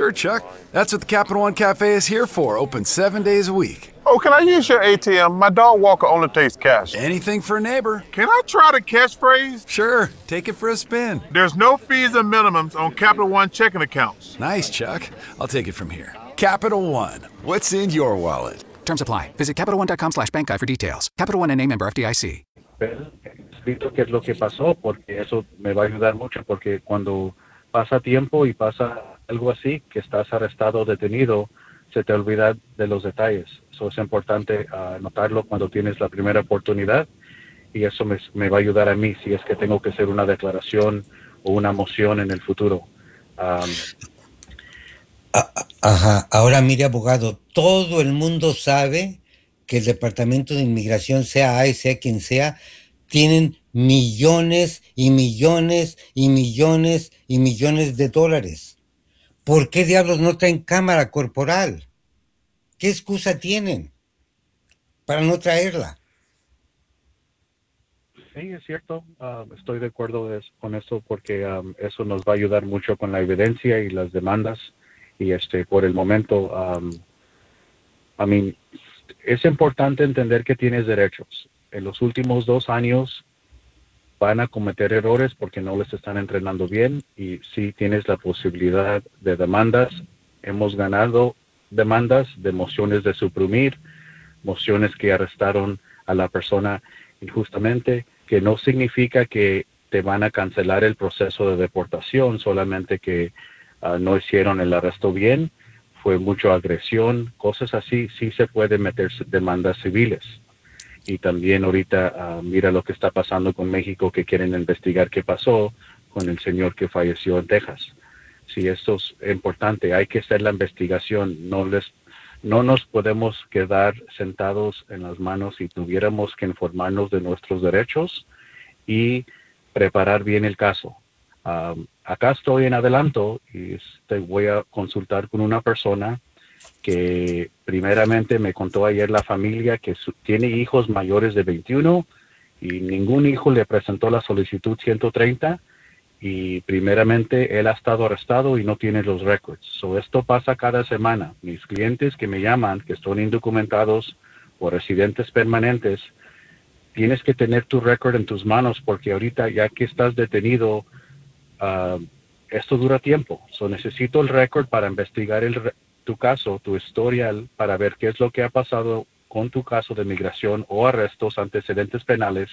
Sure, Chuck. That's what the Capital One Cafe is here for, open 7 days a week. Oh, can I use your ATM? My dog walker only takes cash. Anything for a neighbor. Can I try the catchphrase? Sure, take it for a spin. There's no fees and minimums on Capital One checking accounts. Nice, Chuck. I'll take it from here. Capital One. What's in your wallet? Terms apply. Visit CapitalOne.com/bankguide for details. Capital One NA, member FDIC. Explico qué es lo que pasó, porque eso me va a ayudar mucho, porque cuando pasa tiempo y pasa algo así, que estás arrestado o detenido, se te olvida de los detalles. Eso es importante anotarlo cuando tienes la primera oportunidad, y eso me va a ayudar a mí si es que tengo que hacer una declaración o una moción en el futuro. Ajá. Ahora mire, abogado, todo el mundo sabe que el Departamento de Inmigración, sea ICE, sea quien sea, tienen millones y millones y millones y millones de dólares. ¿Por qué diablos no traen cámara corporal? ¿Qué excusa tienen para no traerla? Sí, es cierto. Estoy de acuerdo con eso, porque eso nos va a ayudar mucho con la evidencia y las demandas. Y por el momento, es importante entender que tienes derechos. En los últimos 2 años van a cometer errores porque no les están entrenando bien, y sí tienes la posibilidad de demandas. Hemos ganado demandas de mociones de suprimir, mociones que arrestaron a la persona injustamente, que no significa que te van a cancelar el proceso de deportación, solamente que no hicieron el arresto bien, fue mucha agresión, cosas así. Sí se puede meter demandas civiles. Y también ahorita mira lo que está pasando con México, que quieren investigar qué pasó con el señor que falleció en Texas. Sí, esto es importante, hay que hacer la investigación. No nos podemos quedar sentados en las manos, y tuviéramos que informarnos de nuestros derechos y preparar bien el caso. Acá estoy en adelanto y voy a consultar con una persona que primeramente me contó ayer la familia que tiene hijos mayores de 21 y ningún hijo le presentó la solicitud 130, y primeramente él ha estado arrestado y no tiene los records. Esto pasa cada semana. Mis clientes que me llaman, que son indocumentados o residentes permanentes, tienes que tener tu récord en tus manos, porque ahorita ya que estás detenido, esto dura tiempo. Necesito el récord para investigar tu caso, tu historial, para ver qué es lo que ha pasado con tu caso de migración o arrestos, antecedentes penales,